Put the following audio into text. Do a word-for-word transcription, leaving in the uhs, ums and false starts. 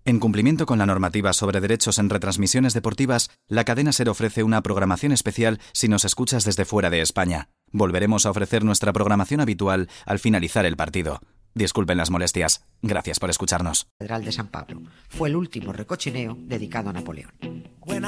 En cumplimiento con la normativa sobre derechos en retransmisiones deportivas, la cadena SER ofrece una programación especial si nos escuchas desde fuera de España. Volveremos a ofrecer nuestra programación habitual al finalizar el partido. Disculpen las molestias. Gracias por escucharnos. Catedral de San Pablo. Fue el último recochineo dedicado a Napoleón.